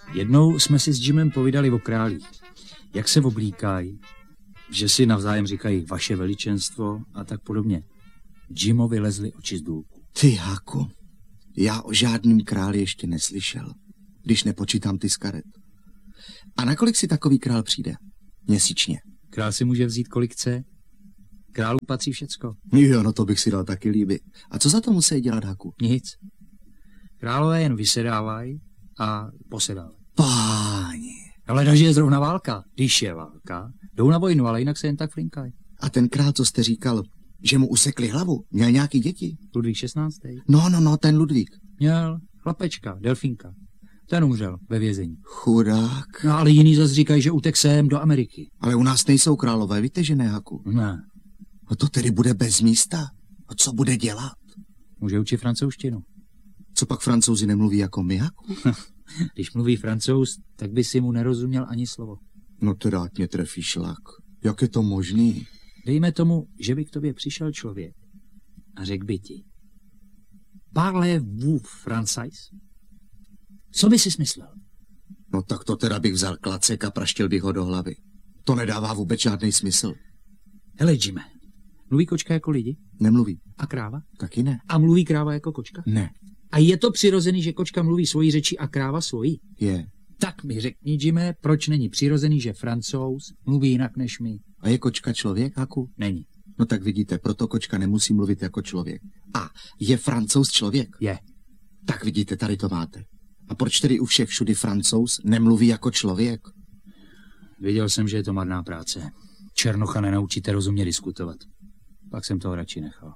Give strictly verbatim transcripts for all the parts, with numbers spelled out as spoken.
Jednou jsme si s Jimem povídali o králích. Jak se oblíkají, že si navzájem říkají vaše veličenstvo a tak podobně. Jimovi lezly oči z důlku. Ty, Haku, já o žádným králi ještě neslyšel, když nepočítám ty z karet. A na kolik si takový král přijde? Měsíčně. Král si může vzít kolik chce. Králu patří všecko. Jo, no to bych si dal taky líbit. A co za to musí dělat, Haku? Nic. Králové jen vysedávají a posedávají. Páni. Ale že je zrovna válka. Když je válka, jdou na vojnu, ale jinak se jen tak flinkají. A ten král, co jste říkal, že mu usekli hlavu, měl nějaký děti? Ludvík šestnáctý. No, no, no, ten Ludvík. Měl chlapečka, delfínka. Ten umřel ve vězení. Chudák. No ale jiný zase říkají, že utek sem do Ameriky. Ale u nás nejsou králové, víte, že ne, Haku? Ne. No to tedy bude bez místa. A co bude dělat? Může učit francouzštinu. Co pak Francouzi nemluví jako my, Haku? Když mluví Francouz, tak by si mu nerozuměl ani slovo. No teda mě trefí šlak. Jak je to možný? Dejme tomu, že by k tobě přišel člověk a řekl by ti: Parlez-vous français? Co by si smyslel? No tak to teda bych vzal klacek a praštil bych ho do hlavy. To nedává vůbec žádný smysl. Hele, Jime, mluví kočka jako lidi? Nemluví. A kráva? Taky ne. A mluví kráva jako kočka? Ne. A je to přirozený, že kočka mluví svojí řeči a kráva svojí? Je. Tak mi řekni, Jime, proč není přirozený, že Francouz mluví jinak než my? A je kočka člověk, Haku? Není. No tak vidíte, proto kočka nemusí mluvit jako člověk. A je Francouz člověk? Je. Tak vidíte, tady to máte. A proč tedy u všech všudy Francouz nemluví jako člověk? Viděl jsem, že je to marná práce. Černocha nenaučíte rozumně diskutovat. Pak jsem toho radši nechal.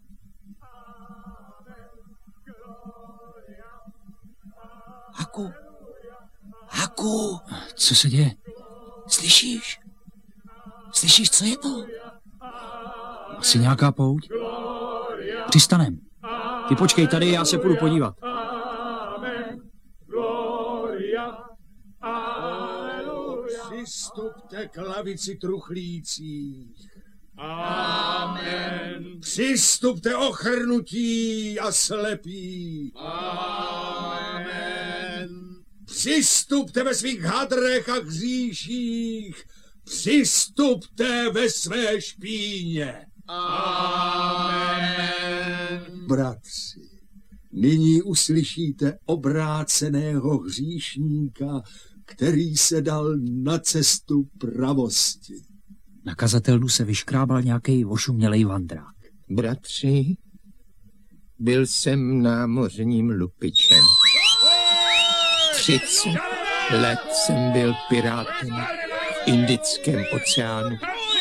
Haku! Haku! Co se děje? Slyšíš? Slyšíš, co je to? Asi nějaká pouť? Přistanem. Ty počkej tady, já se půjdu podívat. Přistupte k lavici truchlících. Amen. Přistupte ochrnutí a slepí. Amen. Přistupte ve svých hadrech a hříších. Přistupte ve své špíně. Amen. Bratři, nyní uslyšíte obráceného hříšníka, který se dal na cestu pravosti. Na kazatelnu se vyškrábal nějakej ošumělej vandrák. Bratři, byl jsem námořním lupičem. Třicet let jsem byl pirátem v Indickém oceánu.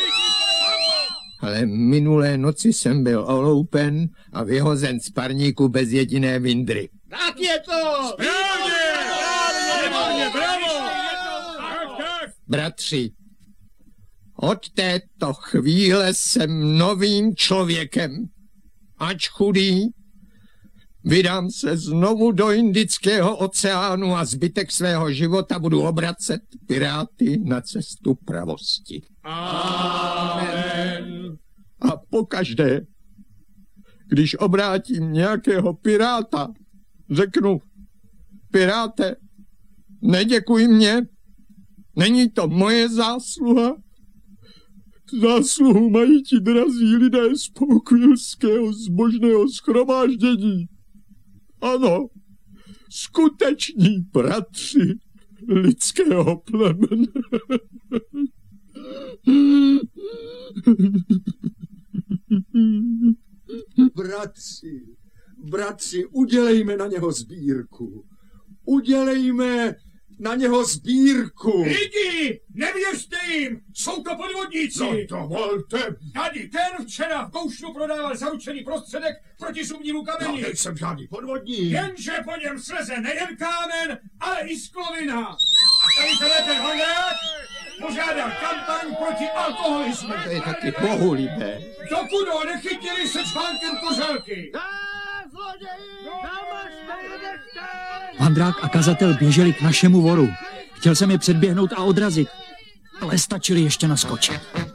Ale minulé noci jsem byl oloupen a vyhozen z parníku bez jediné vindry. Tak je to! Správně! Správně, bravo! Bratři, od této chvíle jsem novým člověkem. Ač chudý, vydám se znovu do Indického oceánu a zbytek svého života budu obracet piráty na cestu pravosti. Amen. A pokaždé, když obrátím nějakého piráta, řeknu: piráte, neděkuj mě, není to moje zásluha. Zásluhu mají ti drazí lidé z Poukvilského zbožného shromáždění. Ano, skuteční bratři lidského plemene. Bratři, bratři, udělejme na něho sbírku. Udělejme na něho sbírku. Lidi, nevěřte jim, jsou to podvodníci. No dovolte. Tady ten včera v Koušnu prodával zaručený prostředek proti zubnímu kameni. Já nejsem žádný podvodník. Jenže po něm sleze nejen kámen, ale i sklovina. A tady tenhle ten vandrák požádal kampaň proti alkoholismu. To je taky bohulibé. Dokud ho nechytili se článkem kořelky. Vandrák a kazatel běželi k našemu voru. Chtěl jsem je předběhnout a odrazit, ale stačili ještě naskočit.